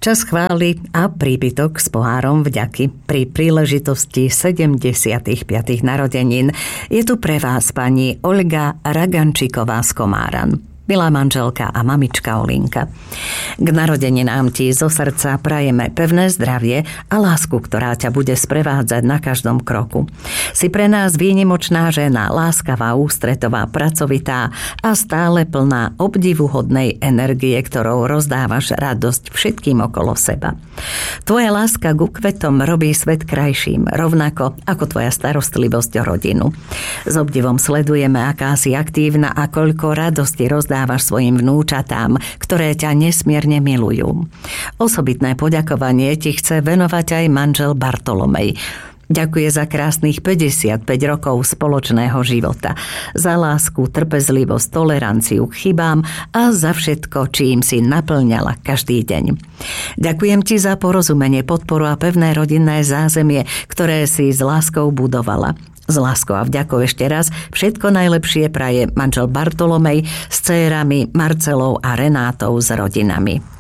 Čas chvály a príbytok s pohárom vďaky pri príležitosti 75. narodenín. Je tu pre vás pani Olga Ragančiková z Komáran. Milá manželka a mamička Olinka. K narodeninám ti zo srdca prajeme pevné zdravie a lásku, ktorá ťa bude sprevádzať na každom kroku. Si pre nás výnimočná žena, láskavá, ústretová, pracovitá a stále plná obdivuhodnej energie, ktorou rozdávaš radosť všetkým okolo seba. Tvoja láska ku kvetom robí svet krajším, rovnako ako tvoja starostlivosť o rodinu. S obdivom sledujeme, aká si aktívna a koľko radosti rozdávaš svojim vnúčatám, ktoré ťa nesmierne milujú. Osobitné poďakovanie ti chce venovať aj manžel Bartolomej. Ďakuje za krásnych 55 rokov spoločného života, za lásku, trpezlivosť, toleranciu k chybám a za všetko, čím si naplňala každý deň. Ďakujem ti za porozumenie, podporu a pevné rodinné zázemie, ktoré si s láskou budovala. S láskou a vďakou ešte raz všetko najlepšie praje manžel Bartolomej s dcérami Marcelou a Renátou s rodinami.